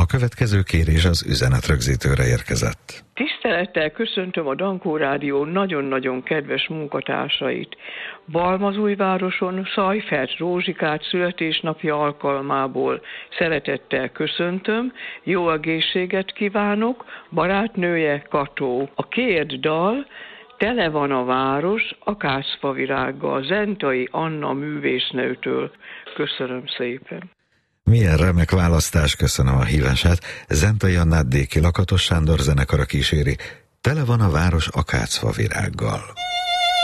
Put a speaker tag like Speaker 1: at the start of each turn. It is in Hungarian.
Speaker 1: következő kérés az üzenetrögzítőre érkezett.
Speaker 2: Tisztelettel köszöntöm a Dankó Rádió nagyon-nagyon kedves munkatársait. Balmazújvároson Szajfert Rózsikát születésnapja alkalmából szeretettel köszöntöm, jó egészséget kívánok, barátnője Kató. A két dal Tele van a város akácfavirággal, Zentai Anna művésznőtől. Köszönöm szépen.
Speaker 1: Milyen remek választás, köszönöm a hívását. Zentai Annát Déki Lakatos Sándor zenekara kíséri. Tele van a város akácfavirággal.